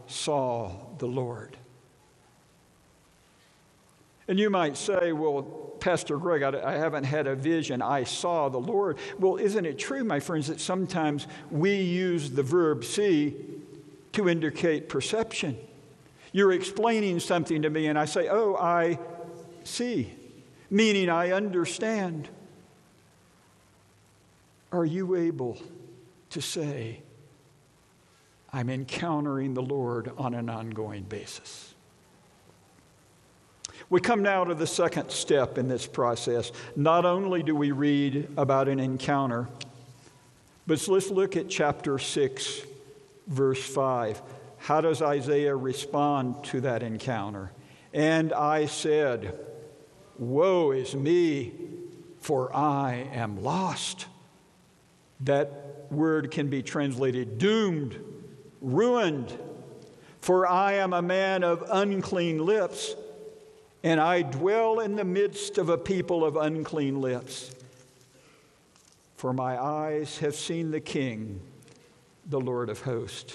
saw the Lord. And you might say, well, Pastor Greg, I haven't had a vision. I saw the Lord. Well, isn't it true, my friends, that sometimes we use the verb see to indicate perception? You're explaining something to me, and I say, oh, I see, meaning I understand. Are you able to say, I'm encountering the Lord on an ongoing basis? We come now to the second step in this process. Not only do we read about an encounter, but let's look at chapter 6, verse 5. How does Isaiah respond to that encounter? And I said, woe is me, for I am lost. That word can be translated doomed, ruined. For I am a man of unclean lips, and I dwell in the midst of a people of unclean lips. For my eyes have seen the King, the Lord of hosts.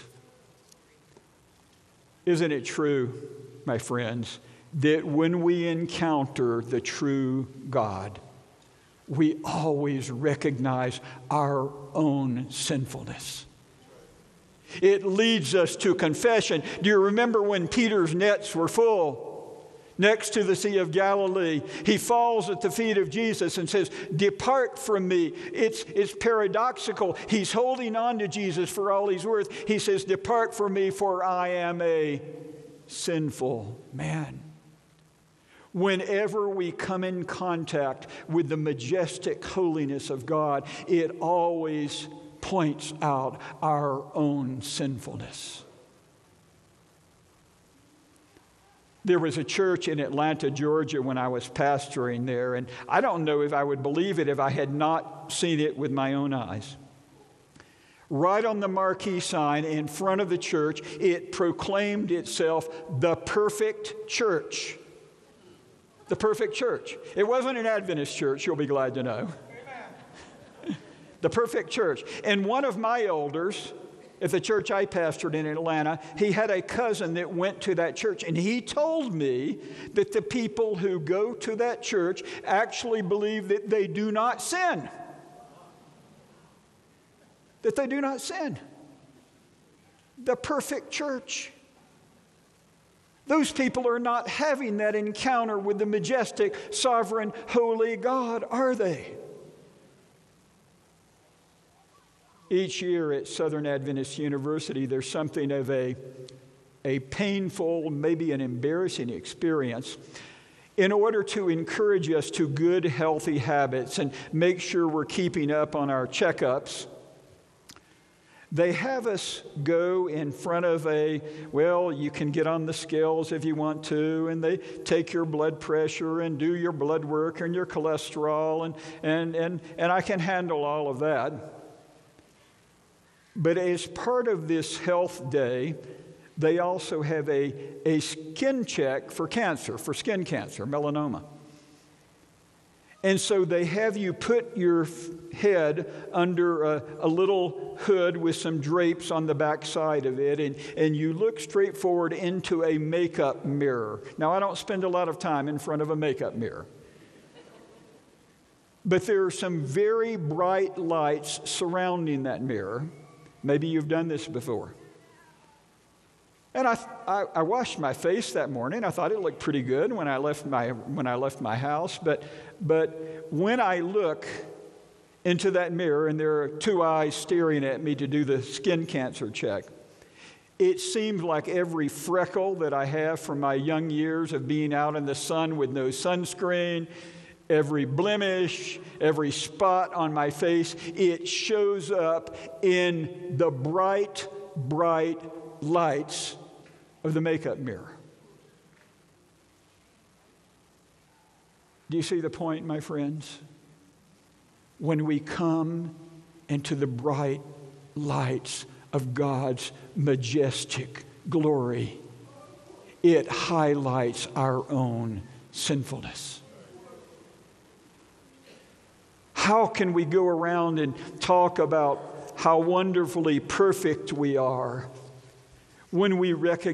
Isn't it true, my friends, that when we encounter the true God, we always recognize our own sinfulness? It leads us to confession. Do you remember when Peter's nets were full next to the Sea of Galilee? He falls at the feet of Jesus and says, depart from me. It's paradoxical. He's holding on to Jesus for all he's worth. He says, depart from me, for I am a sinful man. Whenever we come in contact with the majestic holiness of God, it always points out our own sinfulness. There was a church in Atlanta, Georgia, when I was pastoring there, and I don't know if I would believe it if I had not seen it with my own eyes. Right on the marquee sign in front of the church, it proclaimed itself the perfect church. The perfect church. It wasn't an Adventist church, you'll be glad to know. The perfect church. And one of my elders at the church I pastored in Atlanta, he had a cousin that went to that church, and he told me that the people who go to that church actually believe that they do not sin. That they do not sin. The perfect church. Those people are not having that encounter with the majestic, sovereign, holy God, are they? Each year at Southern Adventist University, there's something of a painful, maybe an embarrassing experience in order to encourage us to good, healthy habits and make sure we're keeping up on our checkups. They have us go in front of you can get on the scales if you want to, and they take your blood pressure and do your blood work and your cholesterol, and I can handle all of that. But as part of this health day, they also have a skin check for cancer, for skin cancer, melanoma. And so they have you put your head under a little hood with some drapes on the back side of it, and you look straight forward into a makeup mirror. Now, I don't spend a lot of time in front of a makeup mirror. But there are some very bright lights surrounding that mirror. Maybe you've done this before. And I washed my face that morning. I thought it looked pretty good when I left my house. But when I look into that mirror and there are two eyes staring at me to do the skin cancer check, it seems like every freckle that I have from my young years of being out in the sun with no sunscreen, every blemish, every spot on my face, it shows up in the bright, bright lights of the makeup mirror. Do you see the point, my friends? When we come into the bright lights of God's majestic glory, it highlights our own sinfulness. How can we go around and talk about how wonderfully perfect we are when we recognize